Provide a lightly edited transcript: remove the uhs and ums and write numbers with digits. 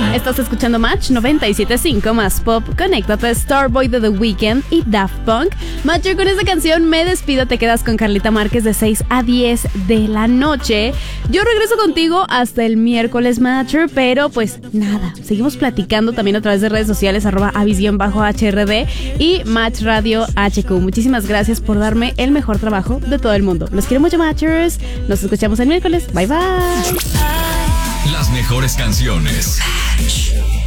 Estás escuchando Match 97.5 más pop. Conéctate, Starboy de The Weeknd y Daft Punk. Matcher, con esta canción me despido. Te quedas con Carlita Márquez de 6 a 10 de la noche. Yo regreso contigo hasta el miércoles, Matcher, pero pues nada, seguimos platicando también a través de redes sociales, @avis_HRD y Match Radio HQ. Muchísimas gracias por darme el mejor trabajo de todo el mundo. Los quiero mucho, Matchers. Nos escuchamos el miércoles. Bye, bye. Las mejores canciones.